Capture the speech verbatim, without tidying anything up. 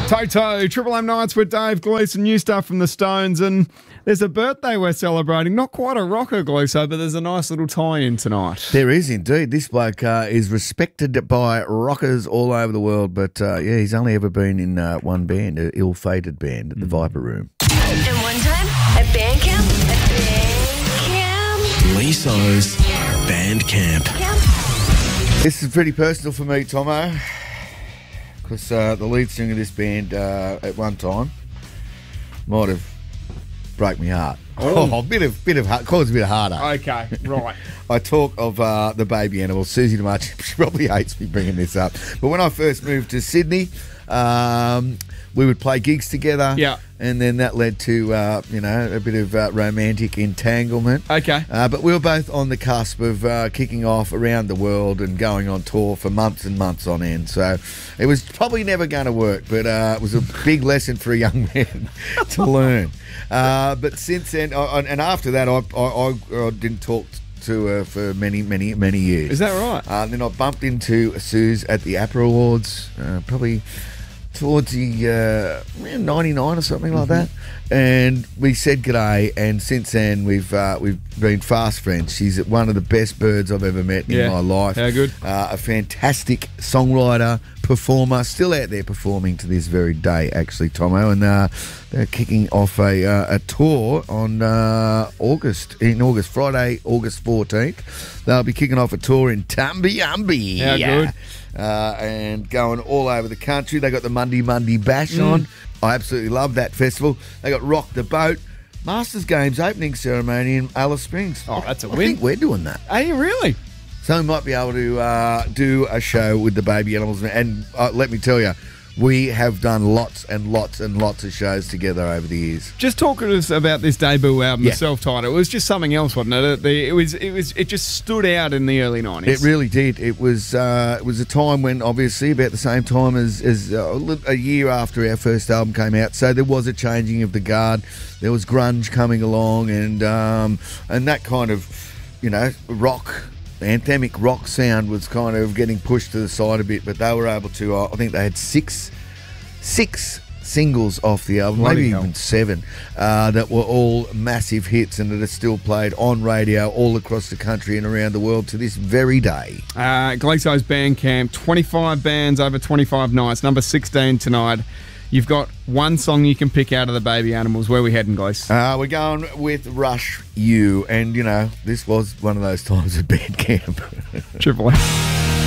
Toto, Triple M Nights with Dave Gleeson, new stuff from the Stones, and there's a birthday we're celebrating. Not quite a rocker, Gleeson, but there's a nice little tie-in tonight. There is indeed. This bloke uh, is respected by rockers all over the world, but uh, yeah, he's only ever been in uh, one band, an ill-fated band at the Viper Room. And one time at band camp, at band camp, Liso's Band Camp. camp. This is pretty personal for me, Tomo, because uh, the lead singer of this band uh, at one time might have broke my heart. Oh, a bit of bit of heart, caused a bit of heartache. Okay, right. I talk of uh, the baby animals. Susie DeMarchi, she probably hates me bringing this up. But when I first moved to Sydney, um, we would play gigs together. Yeah. And then that led to, uh, you know, a bit of uh, romantic entanglement. Okay. Uh, but we were both on the cusp of uh, kicking off around the world and going on tour for months and months on end. So it was probably never going to work, but uh, it was a big lesson for a young man to learn. Uh, but since then, I, and after that, I, I, I didn't talk to her for many, many, many years. Is that right? Uh, then I bumped into Suze at the APRA Awards, uh, probably towards the uh, ninety-nine or something like that, and we said g'day. And since then, we've uh, we've been fast friends. She's one of the best birds I've ever met in Yeah. my life. How good? Uh, a fantastic songwriter, performer, still out there performing to this very day, actually, Tomo. And uh, they're kicking off a uh, a tour on uh, August, in August, Friday, August fourteenth. They'll be kicking off a tour in Tumbiumbi. How good? Uh, and going all over the country. They got the Monday Monday Bash Mm. on. I absolutely love that festival. They got Rock the Boat, Masters Games opening ceremony in Alice Springs. Oh, that's a I win. think we're doing that. Are you really? So we might be able to uh, do a show with the baby animals. And uh, let me tell you, we have done lots and lots and lots of shows together over the years. Just talk to us about this debut album, Yeah. the self-titled. It was just something else, wasn't it? It, the, it was. It was. It just stood out in the early nineties. It really did. It was uh, it was a time when, obviously, about the same time as, as uh, a li- a year after our first album came out. So there was a changing of the guard. There was grunge coming along, and um, and that kind of, you know, rock, anthemic rock sound was kind of getting pushed to the side a bit. But they were able to. Uh, I think they had six six singles off the album, Bloody maybe hell. even seven, uh, that were all massive hits and that are still played on radio all across the country and around the world to this very day. Uh, Gleeso's Band Camp, twenty-five bands over twenty-five nights, number sixteen tonight. You've got one song you can pick out of the baby animals. Where are we heading, Glees? Uh, we're going with Rush You, and you know, this was one of those times at band camp. Triple M.